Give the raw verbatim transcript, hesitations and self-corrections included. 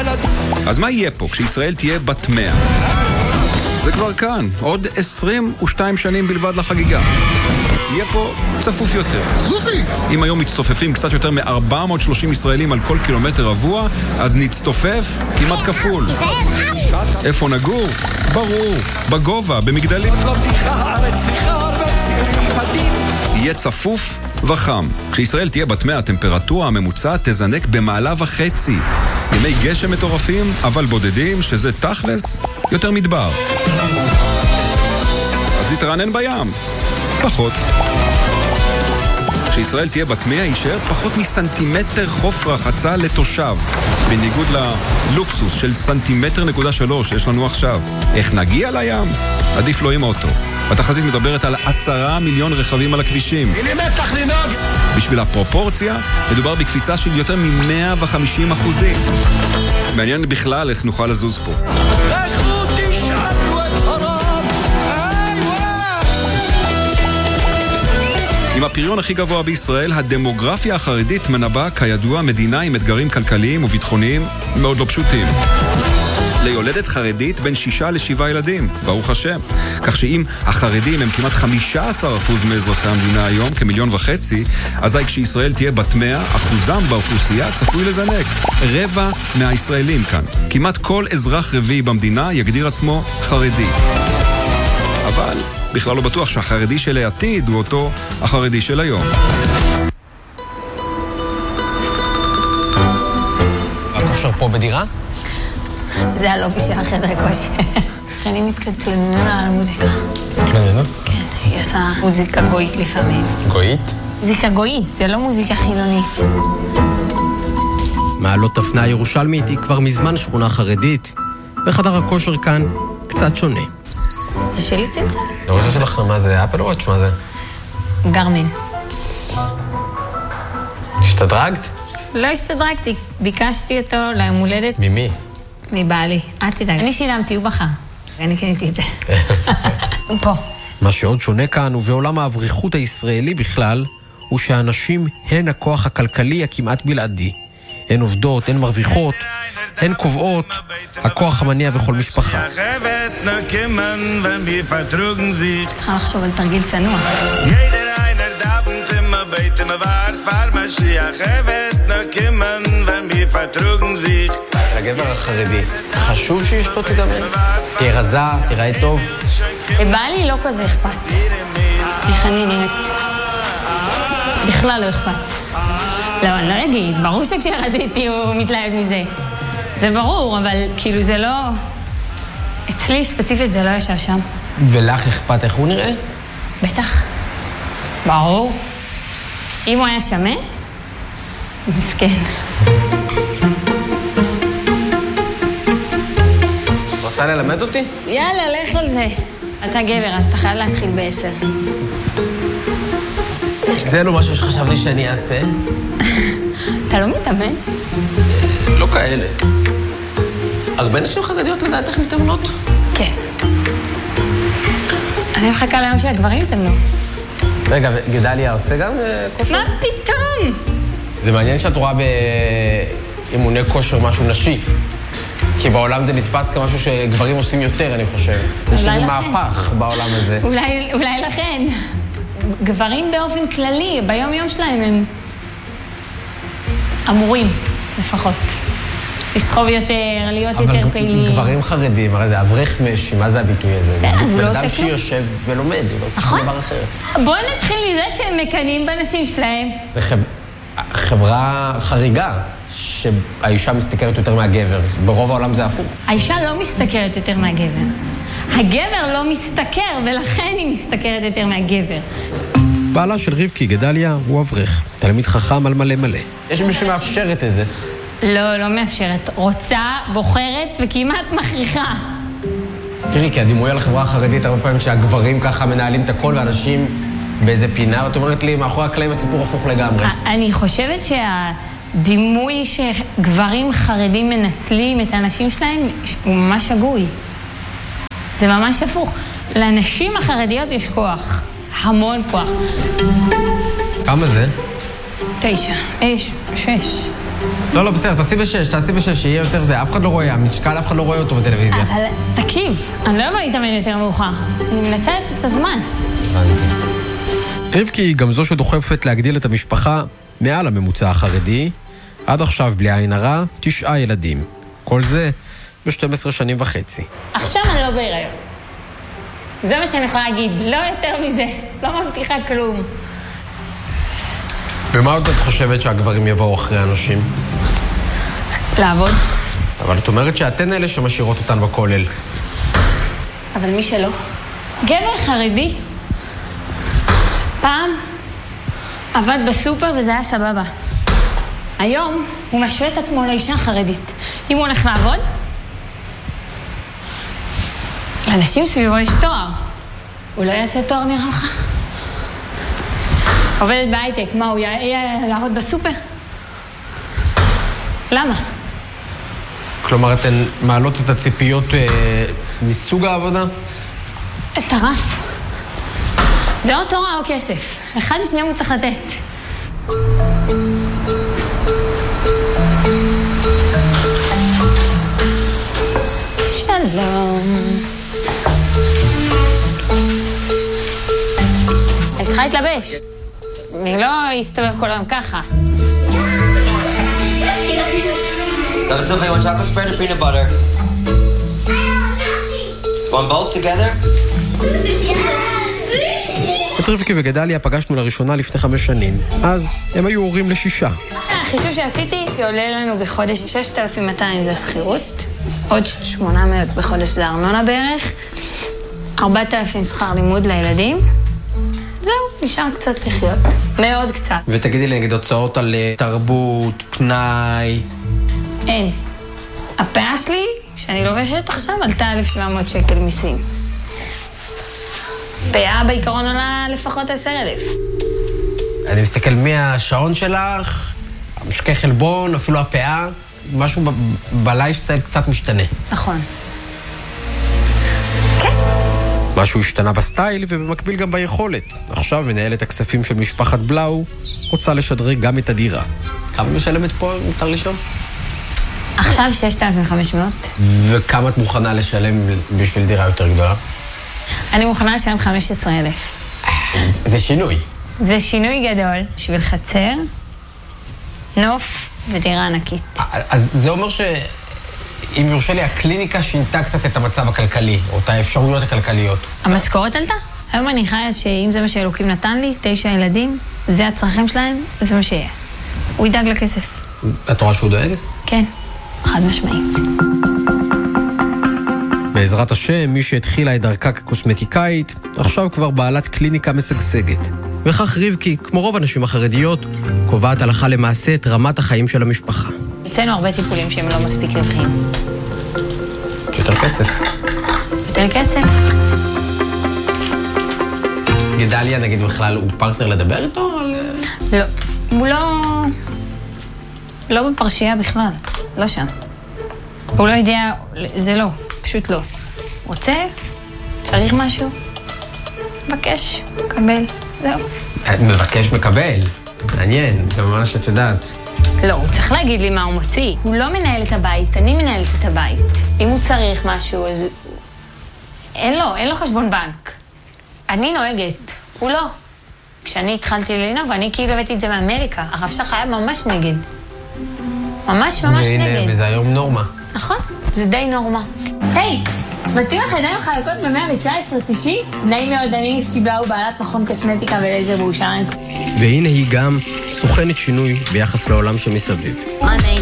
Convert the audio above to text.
אז מה יהיה פה כשישראל תהיה בת מאה? זה כבר כאן, עוד עשרים ושתיים שנים בלבד לחגיגה. יהיה פה צפוף יותר. זוזי! אם היום מצטופפים קצת יותר מ-ארבע מאות ושלושים ישראלים על כל קילומטר רבוע, אז נצטופף כמעט כפול. איפה נגור? ברור, בגובה, במגדלים. יהיה צפוף וחם. כשישראל תהיה בת מאה, הטמפרטורה הממוצעת תזנק במעלה וחצי. ימי גשם מטורפים, אבל בודדים, שזה תכלס יותר מדבר. אז נתרענן בים. פחות. כשישראל תהיה בת מאה, יישאר פחות מסנטימטר חוף רחצה לתושב, בניגוד ללוקסוס של סנטימטר נקודה שלוש שיש לנו עכשיו. איך נגיע לים? עדיף לא עם האוטו. התחזית מדברת על עשרה מיליון רכבים על הכבישים. בשביל הפרופורציה, מדובר בקפיצה של יותר מ-מאה וחמישים אחוזים. מעניין בכלל איך נוכל לזוז פה. עם הפריון הכי גבוה בישראל, הדמוגרפיה החרדית מנבא כידוע מדינה עם אתגרים כלכליים וביטחוניים מאוד לא פשוטים. ליולדת חרדית בין שישה לשבעה ילדים, ברוך השם. כך שאם החרדים הם כמעט חמישה עשר אחוז מאזרחי המדינה היום, כמיליון וחצי, אזי כשישראל תהיה בת מאה, אחוזם באוכלוסייה צפוי לזנק. רבע מהישראלים כאן. כמעט כל אזרח רביעי במדינה יגדיר עצמו חרדי. אבל בכלל לא בטוח שהחרדי של העתיד הוא אותו החרדי של היום. הכושר פה בדירה? זה הלובי של החדר הכושר. אני מתקטלנו על המוזיקה. מתקטלנו? כן, היא עושה מוזיקה גויית לפעמים. גויית? מוזיקה גויית, זה לא מוזיקה חילונית. מעלות תפנה ירושלמית היא כבר מזמן שכונה חרדית, וחדר הכושר כאן קצת שונה. זה שלי צלצל. לא רוצה שלך, מה זה? אפל וואץ'? מה זה? גרמין. השתדרגת? לא השתדרגתי, ביקשתי אותו ליום הולדת. ממי? מבעלי. אל תדאג. אני שילמתי, הוא בחר. אני קניתי את זה. הוא פה. מה שעוד שונה כאן, ובעולם האבריחות הישראלי בכלל, הוא שהנשים הן הכוח הכלכלי הכמעט בלעדי. הן עובדות, הן מרוויחות, הן קובעות, הכוח המניע בכל משפחה. צריכה לחשוב על תרגיל צנוע. לגבר החרדי, חשוב שאשתו תדבר? תהיה רזה, תראה טוב. לבעלי לא כזה אכפת. איך אני נראית? בכלל לא אכפת. לא, אני לא אגיד. ברור שכשרזיתי הוא מתלהב מזה. זה ברור, אבל כאילו זה לא... אצלי ספציפית זה לא ישב שם. ולך אכפת איך הוא נראה? בטח. ברור. אם הוא היה שמן, מסכן. רוצה ללמד אותי? יאללה, לך על זה. אתה גבר, אז אתה חייב להתחיל בעשר. זה לא משהו שחשבתי שאני אעשה. אתה לא מתאמן? לא כאלה. הרבה נשים חרדיות לדעת איך מתאמנות? כן. אני מחכה ליום שהגברים יתאמנו. רגע, גדליה עושה גם כושר? מה פתאום? זה מעניין שאת רואה באימוני כושר משהו נשי. כי בעולם זה נתפס כמשהו שגברים עושים יותר, אני חושב. יש איזה מהפך בעולם הזה. אולי, אולי לכן. גברים באופן כללי, ביום יום שלהם הם אמורים, לפחות. לסחוב יותר, להיות יותר פעילים. אבל גברים חרדים, הרי זה אברך משי, מה זה הביטוי הזה? זה, אז הוא לא עושה אדם כלום. שיושב ולומד, הוא לא עושה שום דבר אחר. בואו נתחיל מזה שהם מקנים בנשים שלהם. זה חברה חריגה, שהאישה מסתכרת יותר מהגבר. ברוב העולם זה הפוך. האישה לא מסתכרת יותר מהגבר. הגבר לא מסתכר, ולכן היא מסתכרת יותר מהגבר. בעלה של רבקי, גדליה, הוא אברך. תלמיד חכם על מלא מלא. יש מי שמאפשרת את זה. לא, לא מאפשרת. רוצה, בוחרת וכמעט מכריחה. תראי, כי הדימוי על החברה החרדית הרבה פעמים שהגברים ככה מנהלים את הכל ואנשים באיזה פינה, ואת אומרת לי, מאחורי הקלעים הסיפור הפוך לגמרי. אני חושבת שהדימוי שגברים חרדים מנצלים את האנשים שלהם הוא ממש שגוי. זה ממש הפוך. לנשים החרדיות יש כוח. המון כוח. כמה זה? תשע. אש. שש. לא, לא, בסדר, תעשי בשש, תעשי בשש, שיהיה יותר זה. אף אחד לא רואה, המשקל אף אחד לא רואה אותו בטלוויזיה. אבל תקשיב, אני לא אבוא להתאמן יותר מאוחר. אני מנצלת את הזמן. רבקי היא גם זו שדוחפת להגדיל את המשפחה מעל הממוצע החרדי. עד עכשיו, בלי עין הרע, תשעה ילדים. כל זה ב-שתים עשרה שנים וחצי. עכשיו אני לא בהיריון. זה מה שאני יכולה להגיד, לא יותר מזה. לא מבטיחה כלום. ומה עוד את חושבת שהגברים יבואו אחרי אנשים? לעבוד. אבל את אומרת שאתן אלה שמשאירות אותן בכולל. אבל מי שלא? גבר חרדי. פעם עבד בסופר וזה היה סבבה. היום הוא משווה את עצמו לאישה חרדית. אם הוא הולך לעבוד, לאנשים סביבו יש תואר. הוא לא יעשה תואר נראה לך? עובדת בהייטק, מה, הוא יהיה לעבוד בסופר? למה? כלומר, אתן מעלות את הציפיות אה, מסוג העבודה? את הרף. זה או תורה או כסף. אחד שניהם הוא צריך לתת. שלום. אני צריכה להתלבש. אני לא אסתובב כל היום ככה. That was okay. One chocolate spread or peanut butter? Want both together? את רבקי וגדליה פגשנו לראשונה לפני חמש שנים. אז הם היו הורים לשישה. החישוב שעשיתי עולה לנו בחודש ששת אלפים מאתיים זה השכירות, עוד שמונה מאות בחודש זה ארנונה בערך, ארבעת אלפים שכר לימוד לילדים. זהו, נשאר קצת לחיות. מאוד קצת. ותגידי לי, נגיד, הוצאות על תרבות, פנאי... אין. הפאה שלי, שאני לובשת עכשיו, עלתה אלף שבע מאות שקל מיסים. פאה בעיקרון עולה לפחות עשר אלף. אני מסתכל מהשעון שלך, המשקי חלבון, אפילו הפאה, משהו ב- בלייפסטייל קצת משתנה. נכון. כן. משהו השתנה בסטייל ובמקביל גם ביכולת. עכשיו מנהלת הכספים של משפחת בלאו רוצה לשדרג גם את הדירה. כמה משלמת פה, מותר לשאול? עכשיו ששת אלפים וחמש מאות. וכמה את מוכנה לשלם בשביל דירה יותר גדולה? אני מוכנה לשלם חמישה עשר אלף. זה שינוי. זה שינוי גדול בשביל חצר, נוף ודירה ענקית. אז זה אומר ש... אם יורשה לי, הקליניקה שינתה קצת את המצב הכלכלי, או את האפשרויות הכלכליות. המשכורת עלתה? היום אני חיה שאם זה מה שאלוקים נתן לי, תשע ילדים, זה הצרכים שלהם, זה מה שיהיה. הוא ידאג לכסף. את רואה שהוא דואג? כן, חד משמעית. בעזרת השם, מי שהתחילה את דרכה כקוסמטיקאית, עכשיו כבר בעלת קליניקה משגשגת. וכך רבקי, כמו רוב הנשים החרדיות, קובעת הלכה למעשה את רמת החיים של המשפחה. אצלנו הרבה טיפולים שהם לא מספיק רווחיים. יותר כסף. יותר כסף. גדליה, נגיד בכלל, הוא פרטנר לדבר איתו? על... לא. הוא לא... לא בפרשייה בכלל. לא שם. הוא לא יודע... זה לא. פשוט לא. רוצה? צריך משהו? מבקש. מקבל. זהו. מבקש מקבל. מעניין. זה ממש את יודעת. לא, הוא צריך להגיד לי מה הוא מוציא. הוא לא מנהל את הבית, אני מנהלת את הבית. אם הוא צריך משהו, אז... אין לו, אין לו חשבון בנק. אני נוהגת, הוא לא. כשאני התחלתי לנהוג, אני כאילו הבאתי את זה מאמריקה. הרב שלך היה ממש נגד. ממש ממש והנה, נגד. וזה היום נורמה. נכון, זה די נורמה. היי, מתאים לך ידיים חלקות ב-מאה תשע עשרה תשעים? נעים מאוד, אני שקיבלה הוא בעלת מכון קוסמטיקה ולייזר בירושלים. והנה היא גם סוכנת שינוי ביחס לעולם שמסביב. My name